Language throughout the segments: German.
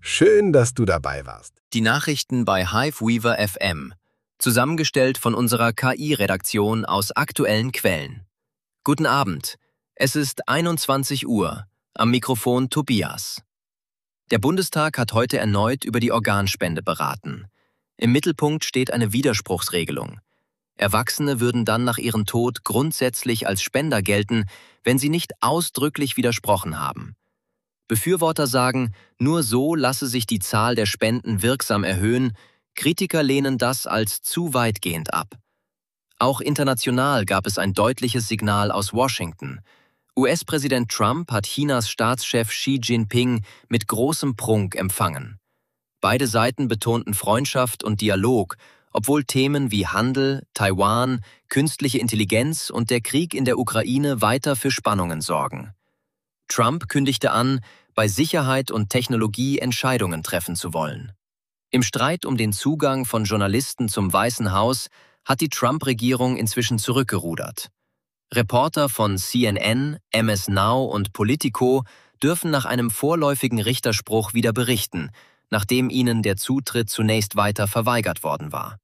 Schön, dass du dabei warst. Die Nachrichten bei Hiveweaver FM, zusammengestellt von unserer KI-Redaktion aus aktuellen Quellen. Guten Abend, es ist 21 Uhr, am Mikrofon Tobias. Der Bundestag hat heute erneut über die Organspende beraten. Im Mittelpunkt steht eine Widerspruchsregelung. Erwachsene würden dann nach ihrem Tod grundsätzlich als Spender gelten, wenn sie nicht ausdrücklich widersprochen haben. Befürworter sagen, nur so lasse sich die Zahl der Spenden wirksam erhöhen, Kritiker lehnen das als zu weitgehend ab. Auch international gab es ein deutliches Signal aus Washington. US-Präsident Trump hat Chinas Staatschef Xi Jinping mit großem Prunk empfangen. Beide Seiten betonten Freundschaft und Dialog, obwohl Themen wie Handel, Taiwan, künstliche Intelligenz und der Krieg in der Ukraine weiter für Spannungen sorgen. Trump kündigte an, bei Sicherheit und Technologie Entscheidungen treffen zu wollen. Im Streit um den Zugang von Journalisten zum Weißen Haus hat die Trump-Regierung inzwischen zurückgerudert. Reporter von CNN, MS Now und Politico dürfen nach einem vorläufigen Richterspruch wieder berichten, nachdem ihnen der Zutritt zunächst weiter verweigert worden war.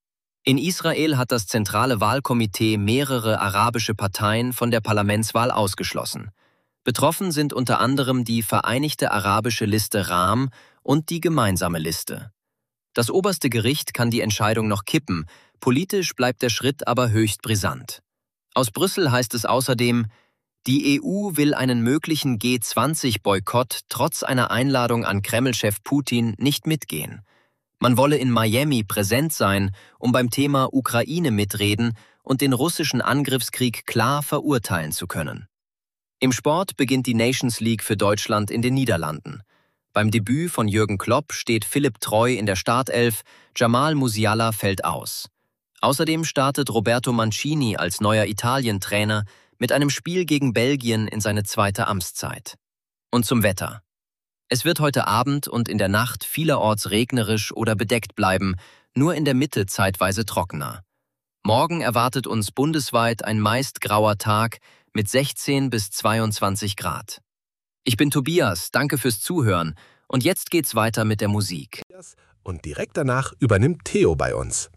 In Israel hat das zentrale Wahlkomitee mehrere arabische Parteien von der Parlamentswahl ausgeschlossen. Betroffen sind unter anderem die Vereinigte Arabische Liste RAM und die Gemeinsame Liste. Das oberste Gericht kann die Entscheidung noch kippen, politisch bleibt der Schritt aber höchst brisant. Aus Brüssel heißt es außerdem, die EU will einen möglichen G20-Boykott trotz einer Einladung an Kreml-Chef Putin nicht mitgehen. Man wolle in Miami präsent sein, um beim Thema Ukraine mitreden und den russischen Angriffskrieg klar verurteilen zu können. Im Sport beginnt die Nations League für Deutschland in den Niederlanden. Beim Debüt von Jürgen Klopp steht Philipp Treu in der Startelf, Jamal Musiala fällt aus. Außerdem startet Roberto Mancini als neuer Italien-Trainer mit einem Spiel gegen Belgien in seine zweite Amtszeit. Und zum Wetter. Es wird heute Abend und in der Nacht vielerorts regnerisch oder bedeckt bleiben, nur in der Mitte zeitweise trockener. Morgen erwartet uns bundesweit ein meist grauer Tag mit 16 bis 22 Grad. Ich bin Tobias, danke fürs Zuhören und jetzt geht's weiter mit der Musik. Und direkt danach übernimmt Theo bei uns.